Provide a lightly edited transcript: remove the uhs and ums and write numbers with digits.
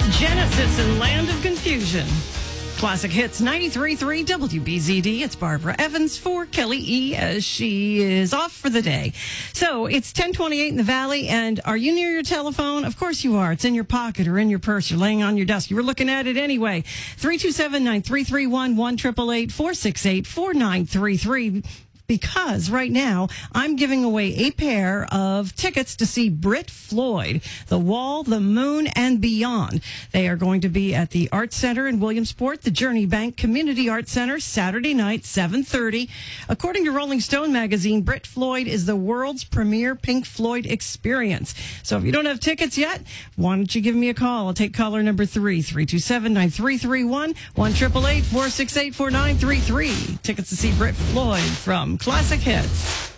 Genesis and Land of Confusion. Classic Hits 93.3 WBZD. It's Barbara Evans for Kelly E. as she is off for the day. So it's 10:28 in the Valley, and are you near your telephone? Of course you are. It's in your pocket or in your purse. You're laying on your desk. You were looking at it anyway. 327-9331, 1-888-468-4933. Because right now, I'm giving away a pair of tickets to see Brit Floyd, The Wall, The Moon, and Beyond. They are going to be at the Arts Center in Williamsport, the Journey Bank Community Arts Center, Saturday night, 7:30. According to Rolling Stone magazine, Brit Floyd is the world's premier Pink Floyd experience. So if you don't have tickets yet, why don't you give me a call? I'll take caller number 327-9331, 1-888-468-4933. Tickets to see Brit Floyd from Classic Hits.